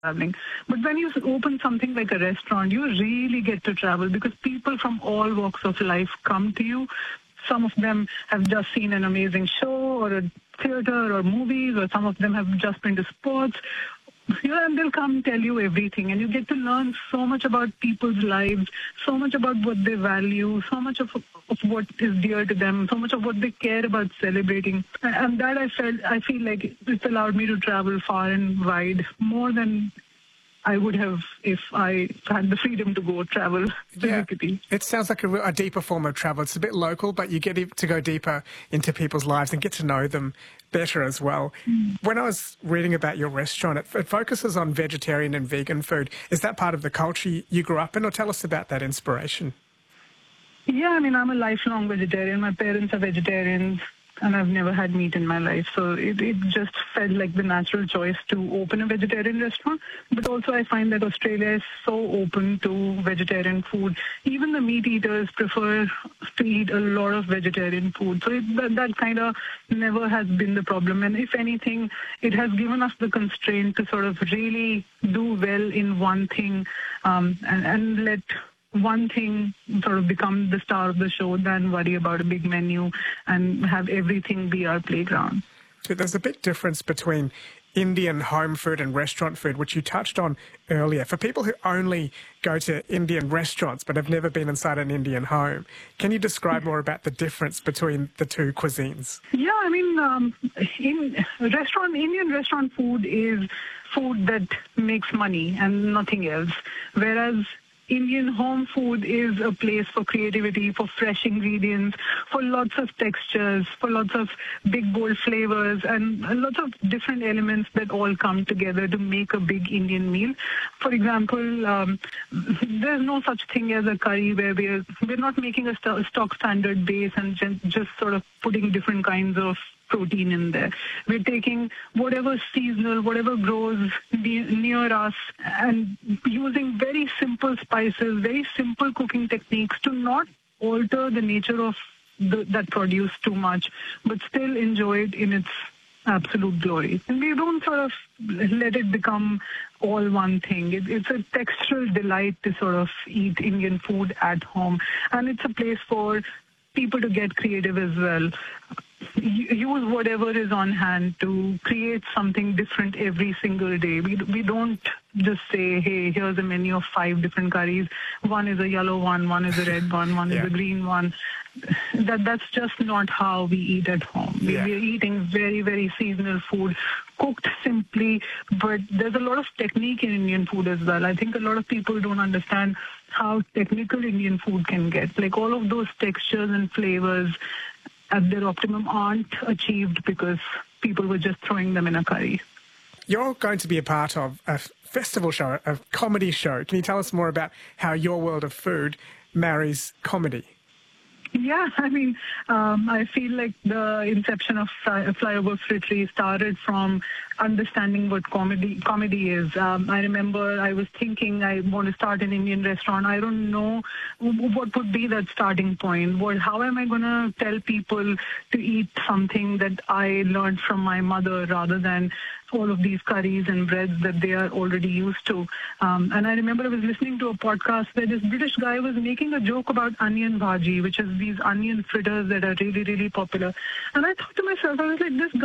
traveling. But when you open something like a restaurant, you really get to travel because people from all walks of life come to you. Some of them have just seen an amazing show or a theater or movies, or some of them have just been to sports. And they'll come tell you everything, and you get to learn so much about people's lives, so much about what they value, so much of what is dear to them, so much of what they care about celebrating. And that I feel like it's allowed me to travel far and wide, more than I would have if I had the freedom to go travel physically. Yeah, it sounds like a deeper form of travel. It's a bit local, but you get to go deeper into people's lives and get to know them better as well. When I was reading about your restaurant, it focuses on vegetarian and vegan food. Is that part of the culture you grew up in, or tell us about that inspiration? Yeah, I mean, I'm a lifelong vegetarian. My parents are vegetarians, and I've never had meat in my life. So it just felt like the natural choice to open a vegetarian restaurant. But also I find that Australia is so open to vegetarian food. Even the meat eaters prefer to eat a lot of vegetarian food. So that kind of never has been the problem. And if anything, it has given us the constraint to sort of really do well in one thing and let one thing sort of become the star of the show than worry about a big menu and have everything be our playground. So there's a big difference between Indian home food and restaurant food, which you touched on earlier. For people who only go to Indian restaurants but have never been inside an Indian home, can you describe more about the difference between the two cuisines? Yeah, I mean, Indian restaurant food is food that makes money and nothing else, whereas Indian home food is a place for creativity, for fresh ingredients, for lots of textures, for lots of big, bold flavors, and lots of different elements that all come together to make a big Indian meal. For example, there's no such thing as a curry where we're not making a stock standard base and just sort of putting different kinds of protein in there. We're taking whatever's seasonal, whatever grows near us, and using very simple spices, very simple cooking techniques to not alter the nature of that produce too much, but still enjoy it in its absolute glory. And we don't sort of let it become all one thing. It's a textural delight to sort of eat Indian food at home, and it's a place for people to get creative as well. Use whatever is on hand to create something different every single day. We don't just say, hey, here's a menu of 5 different curries. One is a yellow one is a red one is a green one. That's just not how we eat at home. We're eating very, very seasonal food, cooked simply, but there's a lot of technique in Indian food as well. I think a lot of people don't understand how technical Indian food can get. Like all of those textures and flavors at their optimum aren't achieved because people were just throwing them in a curry. You're going to be a part of a festival show, a comedy show. Can you tell us more about how your world of food marries comedy? Yeah, I mean, I feel like the inception of Flyover Fritri started from understanding what comedy is. I remember I was thinking I want to start an Indian restaurant. I don't know what would be that starting point. How am I going to tell people to eat something that I learned from my mother rather than all of these curries and breads that they are already used to. And I remember I was listening to a podcast where this British guy was making a joke about onion bhaji, which is these onion fritters that are really, really popular. And I thought to myself, I was like, this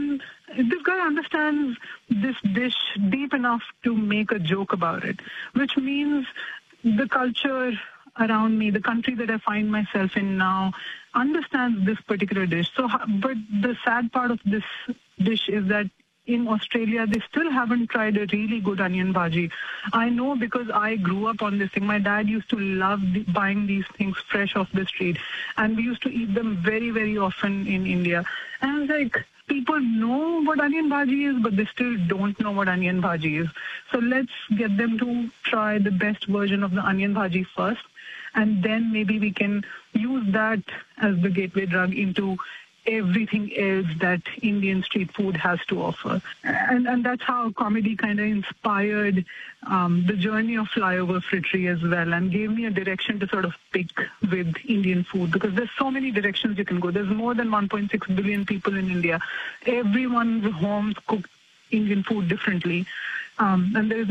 guy understands this dish deep enough to make a joke about it, which means the culture around me, the country that I find myself in now, understands this particular dish. But the sad part of this dish is that in Australia, they still haven't tried a really good onion bhaji. I know because I grew up on this thing. My dad used to love buying these things fresh off the street, and we used to eat them very, very often in India. And I was like, people know what onion bhaji is, but they still don't know what onion bhaji is. So let's get them to try the best version of the onion bhaji first, and then maybe we can use that as the gateway drug into everything else that Indian street food has to offer. And that's how comedy kind of inspired the journey of Flyover Fritri as well, and gave me a direction to sort of pick with Indian food, because there's so many directions you can go. There's more than 1.6 billion people in India. Everyone's homes cook Indian food differently. And there is